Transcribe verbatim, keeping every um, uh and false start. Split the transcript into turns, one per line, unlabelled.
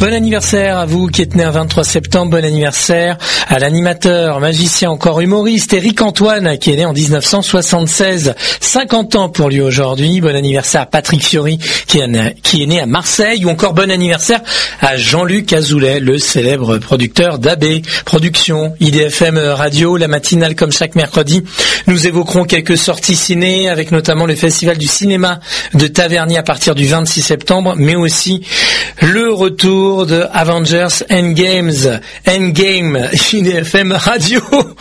Bon anniversaire à vous qui êtes né un vingt-trois septembre, bon anniversaire à l'animateur, magicien, encore humoriste, Éric Antoine, qui est né en dix-neuf cent soixante-seize, cinquante ans pour lui aujourd'hui, bon anniversaire à Patrick Fiori, qui est né, qui est né à Marseille, ou encore bon anniversaire à Jean-Luc Azoulay, le célèbre producteur d'A B Productions, I D F M Radio, la matinale comme chaque mercredi. Nous évoquerons quelques sorties ciné, avec notamment le Festival du cinéma de Taverny à partir du vingt-six septembre, mais aussi le retour de Avengers Endgames, Endgame, I D F M Radio.